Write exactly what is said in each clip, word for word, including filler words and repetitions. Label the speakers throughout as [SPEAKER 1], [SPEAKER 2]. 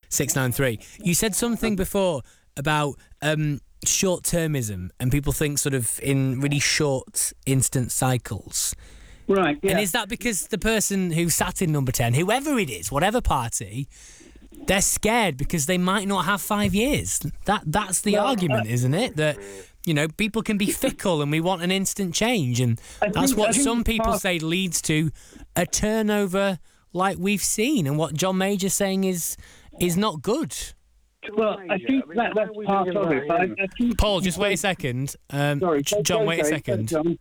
[SPEAKER 1] six nine three. You said something before about um, short-termism, and people think sort of in really short, instant cycles.
[SPEAKER 2] Right, yeah.
[SPEAKER 1] And is that because the person who sat in number ten, whoever it is, whatever party, they're scared because they might not have five years? That That's the
[SPEAKER 2] well,
[SPEAKER 1] argument,
[SPEAKER 2] uh,
[SPEAKER 1] isn't it? That, you know, people can be fickle and we want an instant change. And
[SPEAKER 2] I
[SPEAKER 1] that's
[SPEAKER 2] think,
[SPEAKER 1] what
[SPEAKER 2] I think
[SPEAKER 1] some people
[SPEAKER 2] part-
[SPEAKER 1] say leads to a turnover like we've seen. And what John Major's saying is is not good.
[SPEAKER 2] Well, I think that, that's part of it. But I, I think
[SPEAKER 1] Paul, just wait a second. Um,
[SPEAKER 2] Sorry,
[SPEAKER 1] John, wait a
[SPEAKER 2] sorry,
[SPEAKER 1] second.
[SPEAKER 2] John.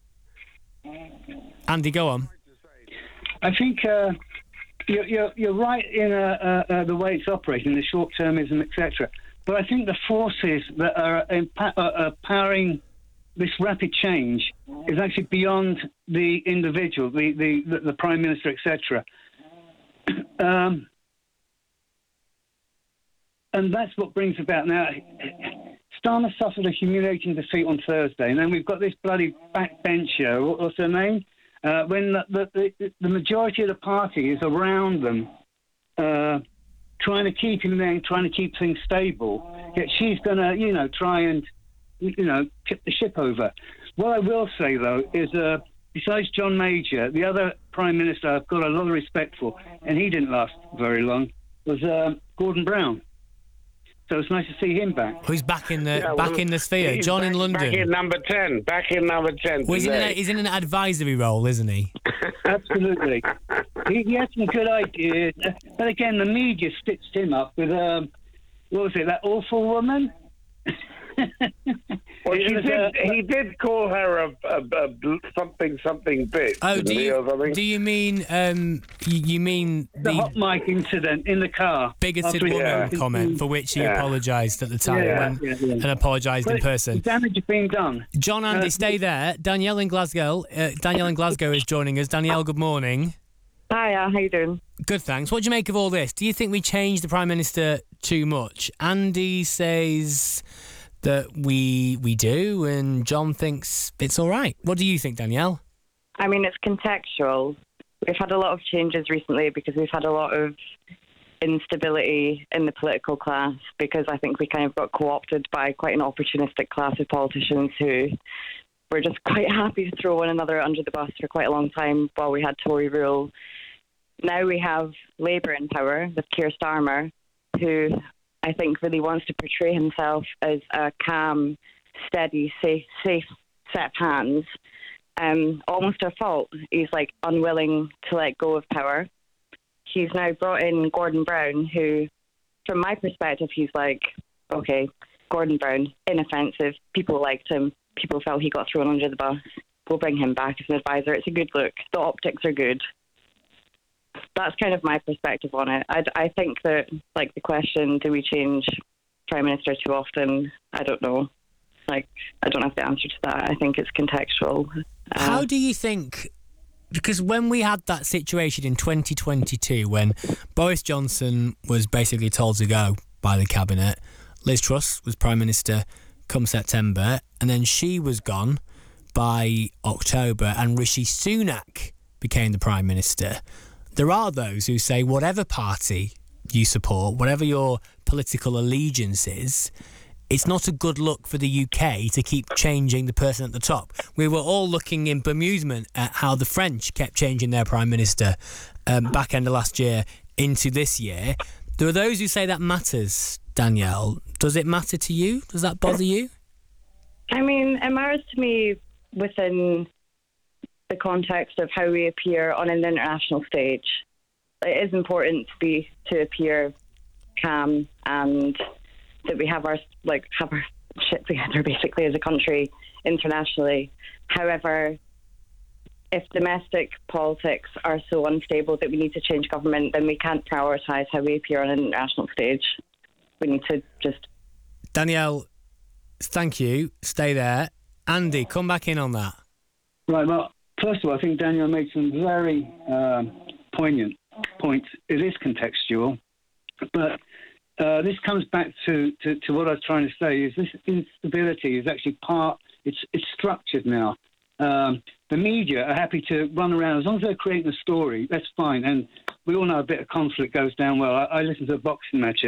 [SPEAKER 1] Andy, go on.
[SPEAKER 2] I think uh, you're, you're, you're right in uh, uh, uh, the way it's operating, the short-termism, et cetera. But I think the forces that are empa- uh, uh, powering this rapid change is actually beyond the individual, the, the, the, the Prime Minister, et cetera. um, and that's what brings about now. Starmer suffered a humiliating defeat on Thursday, and then we've got this bloody backbencher, what- what's her name? Uh, when the, the, the, the majority of the party is around them, uh, trying to keep him there and trying to keep things stable, yet she's going to, you know, try and, you know, tip the ship over. What I will say, though, is uh, besides John Major, the other Prime Minister I've got a lot of respect for, and he didn't last very long, was uh, Gordon Brown. So it's nice to see him back.
[SPEAKER 1] Who's back in the
[SPEAKER 3] Yeah,
[SPEAKER 1] back
[SPEAKER 3] well,
[SPEAKER 1] in the sphere?
[SPEAKER 3] he's
[SPEAKER 1] John
[SPEAKER 3] back,
[SPEAKER 1] in London.
[SPEAKER 3] Back in number ten. Back in number ten.
[SPEAKER 1] Well, he's, in
[SPEAKER 3] today.
[SPEAKER 1] a, he's in an advisory role, isn't he?
[SPEAKER 2] Absolutely. he, he had some good ideas. But again, the media stitched him up with, um, what was it, that awful woman?
[SPEAKER 3] Well, he
[SPEAKER 2] It was,
[SPEAKER 3] did,
[SPEAKER 2] uh,
[SPEAKER 3] he did call her a, a, a bl- something something bitch.
[SPEAKER 1] Oh,
[SPEAKER 3] didn't
[SPEAKER 1] do
[SPEAKER 3] he,
[SPEAKER 1] you
[SPEAKER 3] or something?
[SPEAKER 1] do you mean um you, you mean
[SPEAKER 2] the
[SPEAKER 1] the
[SPEAKER 2] hot mic incident in the car.
[SPEAKER 1] bigoted
[SPEAKER 2] After he-
[SPEAKER 1] woman
[SPEAKER 3] Yeah.
[SPEAKER 1] comment for which he
[SPEAKER 3] Yeah.
[SPEAKER 1] apologised at the time
[SPEAKER 2] Yeah,
[SPEAKER 1] when,
[SPEAKER 2] yeah, yeah.
[SPEAKER 1] and apologised in
[SPEAKER 2] But
[SPEAKER 1] person?
[SPEAKER 2] the damage has been done.
[SPEAKER 1] John, Andy,
[SPEAKER 2] Uh,
[SPEAKER 1] stay there. Danielle in Glasgow. Uh, Danielle in Glasgow is joining us. Danielle, good morning.
[SPEAKER 4] Hiya, how you doing?
[SPEAKER 1] Good, thanks. What do you make of all this? Do you think we changed the Prime Minister too much? Andy says that we we do, and John thinks it's all right. What do you think, Danielle?
[SPEAKER 4] I mean, it's contextual. We've had a lot of changes recently because we've had a lot of instability in the political class because I think we kind of got co-opted by quite an opportunistic class of politicians who were just quite happy to throw one another under the bus for quite a long time while we had Tory rule. Now we have Labour in power with Keir Starmer, who I think really wants to portray himself as a calm, steady, safe, safe set of hands. Um, almost to a fault. He's like unwilling to let go of power. He's now brought in Gordon Brown, who, from my perspective, he's like, okay, Gordon Brown, inoffensive. People liked him. People felt he got thrown under the bus. We'll bring him back as an advisor. It's a good look. The optics are good. That's kind of my perspective on it. I, I think that, like, the question, do we change Prime Minister too often? I don't know. Like, I don't have the answer to that. I think it's contextual. Uh,
[SPEAKER 1] How do you think... Because when we had that situation in twenty twenty-two, when Boris Johnson was basically told to go by the Cabinet, Liz Truss was Prime Minister come September, and then she was gone by October, and Rishi Sunak became the Prime Minister. There are those who say whatever party you support, whatever your political allegiance is, it's not a good look for the U K to keep changing the person at the top. We were all looking in bemusement at how the French kept changing their Prime Minister um, back end of last year into this year. There are those who say that matters, Danielle. Does it matter to you? Does that bother you?
[SPEAKER 4] I mean, it matters to me within the context of how we appear on an international stage. It is important to be to appear calm and that we have our like have our shit together basically as a country internationally. However, if domestic politics are so unstable that we need to change government, then we can't prioritise how we appear on an international stage. We need to just...
[SPEAKER 1] Danielle, thank you. Stay there. Andy, come back in on that.
[SPEAKER 2] Right, well, first of all, I think Daniel made some very um, poignant points. It is contextual, but uh, this comes back to, to, to what I was trying to say, is this instability is actually part, it's, it's structured now. Um, the media are happy to run around. As long as they're creating a story, that's fine. And we all know a bit of conflict goes down well. I, I listen to a boxing match